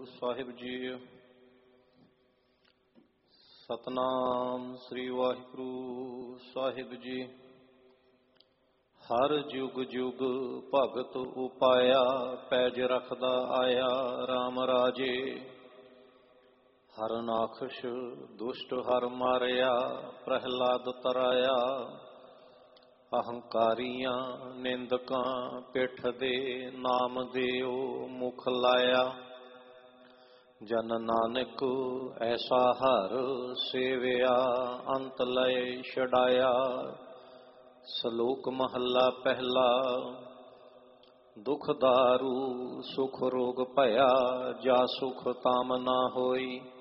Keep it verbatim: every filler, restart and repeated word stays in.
ਸਾਹਿਬ ਜੀ। ਸਤਨਾਮ ਸ੍ਰੀ ਵਾਹਿਗੁਰੂ ਸਾਹਿਬ ਜੀ। ਹਰ ਜੁਗ ਜੁਗ ਭਗਤ ਉਪਾਇਆ, ਪੈਜ ਰਖਦਾ ਆਇਆ RAM ਰਾਜੇ। ਹਰ ਨਾਖਸ਼ ਦੁਸ਼ਟ ਹਰ ਮਾਰਿਆ, ਪ੍ਰਹਿਲਾਦ ਤਰਾਇਆ। ਅਹੰਕਾਰੀਆਂ ਨਿੰਦਕਾਂ ਪਿੱਠ ਦੇ, ਨਾਮ ਦਿਓ ਮੁਖ ਲਾਇਆ। ਜਨ ਨਾਨਕ ਐਸਾ ਹਰ ਸੇਵਿਆ, ਅੰਤ ਲਏ ਛਡਾਇਆ। ਸਲੋਕ ਮਹੱਲਾ ਪਹਿਲਾ। ਦੁਖ ਦਾਰੂ ਸੁਖ ਰੋਗ ਭਇਆ, ਜਾ ਸੁਖ ਤਾਮ ਨਾ ਹੋਈ।